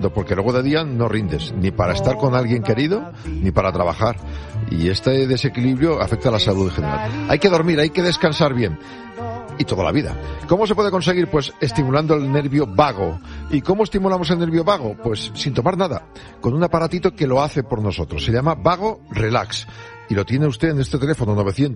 porque luego de día no rindes, ni para estar con alguien querido, ni para trabajar. Y este desequilibrio afecta a la salud en general. Hay que dormir, hay que descansar bien. Y toda la vida. ¿Cómo se puede conseguir? Pues estimulando el nervio vago. ¿Y cómo estimulamos el nervio vago? Pues sin tomar nada, con un aparatito que lo hace por nosotros. Se llama Vago Relax. Y lo tiene usted en este teléfono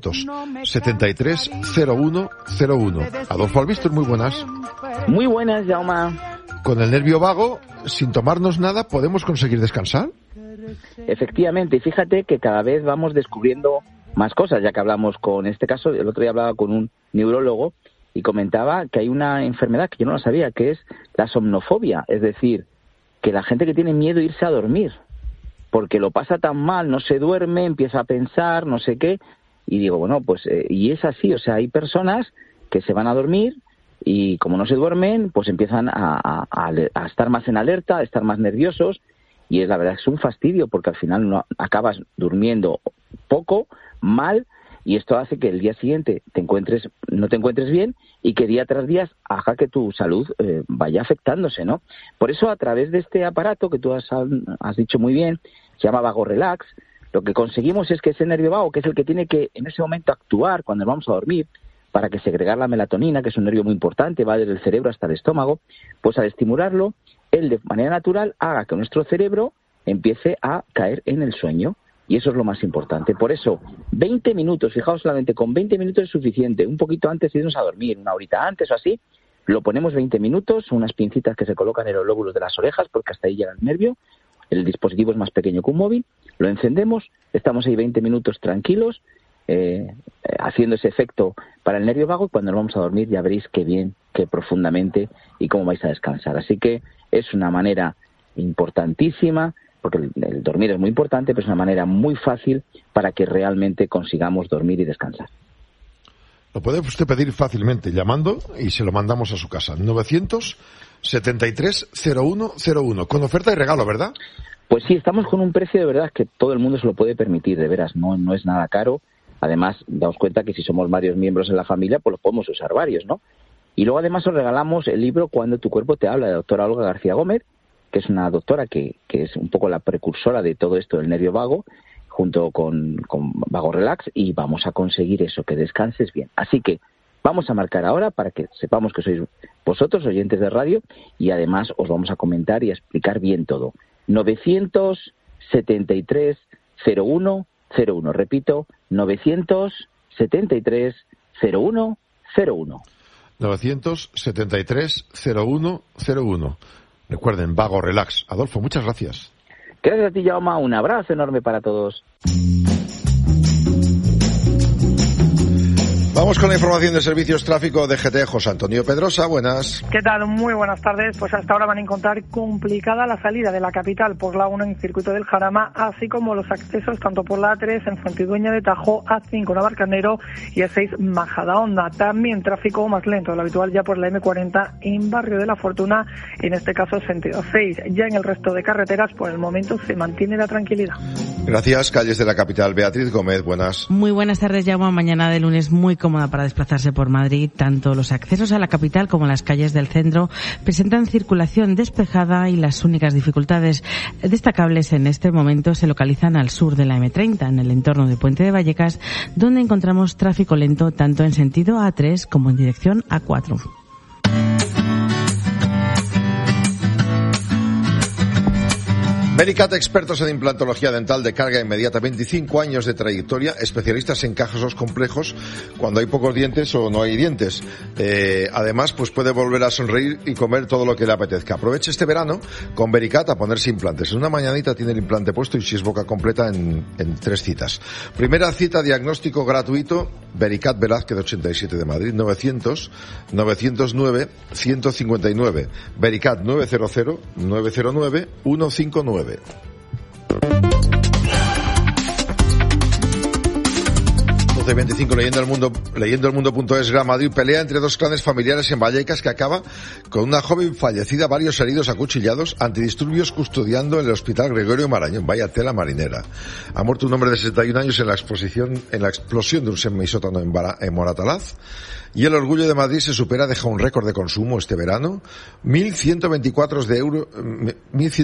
973-0101. Adolfo Albistur, muy buenas. Muy buenas, Jaume. Con el nervio vago, sin tomarnos nada, ¿podemos conseguir descansar? Efectivamente, y fíjate que cada vez vamos descubriendo más cosas, ya que hablamos con este caso, el otro día hablaba con un neurólogo y comentaba que hay una enfermedad que yo no la sabía, que es la somnofobia, es decir, que la gente que tiene miedo a irse a dormir, porque lo pasa tan mal, no se duerme, empieza a pensar, no sé qué, y digo, bueno, pues, y es así, o sea, hay personas que se van a dormir y como no se duermen, pues empiezan a estar más en alerta, a estar más nerviosos, y es la verdad, es un fastidio, porque al final no acabas durmiendo poco, mal, y esto hace que el día siguiente no te encuentres bien y que día tras día haga que tu salud vaya afectándose, ¿no? Por eso, a través de este aparato que tú has dicho muy bien, se llama Vago Relax, lo que conseguimos es que ese nervio vago, que es el que tiene que en ese momento actuar cuando vamos a dormir, para que segregar la melatonina, que es un nervio muy importante, va desde el cerebro hasta el estómago, pues al estimularlo, él de manera natural haga que nuestro cerebro empiece a caer en el sueño. Y eso es lo más importante. Por eso, 20 minutos, fijaos solamente, con 20 minutos es suficiente. Un poquito antes de irnos a dormir, una horita antes o así, lo ponemos 20 minutos, unas pincitas que se colocan en los lóbulos de las orejas, porque hasta ahí llega el nervio. El dispositivo es más pequeño que un móvil. Lo encendemos, estamos ahí 20 minutos tranquilos, haciendo ese efecto para el nervio vago, y cuando nos vamos a dormir ya veréis qué bien, qué profundamente y cómo vais a descansar. Así que es una manera importantísima, porque el dormir es muy importante, pero es una manera muy fácil para que realmente consigamos dormir y descansar. Lo puede usted pedir fácilmente llamando y se lo mandamos a su casa. 973-0101, con oferta y regalo, ¿verdad? Pues sí, estamos con un precio de verdad que todo el mundo se lo puede permitir, de veras, no es nada caro. Además, daos cuenta que si somos varios miembros en la familia, pues los podemos usar varios, ¿no? Y luego además os regalamos el libro Cuando tu cuerpo te habla, de la doctora Olga García Gómez, que es una doctora que es un poco la precursora de todo esto del nervio vago, junto con Vago Relax, y vamos a conseguir eso, que descanses bien. Así que vamos a marcar ahora para que sepamos que sois vosotros, oyentes de radio, y además os vamos a comentar y a explicar bien todo. 973-0101, repito, 973-0101. 973-0101. Recuerden, Vago Relax. Adolfo, muchas gracias. Gracias a ti, Jaume. Un abrazo enorme para todos. Vamos con la información de servicios tráfico de GT. José Antonio Pedrosa, buenas. ¿Qué tal? Muy buenas tardes. Pues hasta ahora van a encontrar complicada la salida de la capital por la 1 en Circuito del Jarama, así como los accesos tanto por la A3 en Fuentidueña de Tajo, A5 Navalcarnero y A6 Majadahonda. También tráfico más lento de lo habitual ya por la M40 en Barrio de la Fortuna, en este caso sentido 6. Ya en el resto de carreteras por el momento se mantiene la tranquilidad. Gracias. Calles de la capital. Beatriz Gómez, buenas. Muy buenas tardes, Jaume. Mañana de lunes muy cómoda para desplazarse por Madrid. Tanto los accesos a la capital como las calles del centro presentan circulación despejada y las únicas dificultades destacables en este momento se localizan al sur de la M30, en el entorno de Puente de Vallecas, donde encontramos tráfico lento tanto en sentido A3 como en dirección A4. Vericat, expertos en implantología dental de carga inmediata, 25 años de trayectoria, especialistas en casos complejos cuando hay pocos dientes o no hay dientes. Además, pues puede volver a sonreír y comer todo lo que le apetezca. Aproveche este verano con Vericat a ponerse implantes. En una mañanita tiene el implante puesto y si es boca completa en 3 citas. Primera cita, diagnóstico gratuito, Vericat Velázquez 87 de Madrid, 900-909-159. Vericat 900-909-159. 11:25, leyendo el mundo.es. Gran Madrid, pelea entre dos clanes familiares en Vallecas que acaba con una joven fallecida, varios heridos acuchillados, antidisturbios custodiando en el hospital Gregorio Marañón. Vaya tela marinera. Ha muerto un hombre de 61 años en la explosión de un semisótano en Moratalaz. Y el Orgullo de Madrid se supera, deja un récord de consumo este verano. 1.124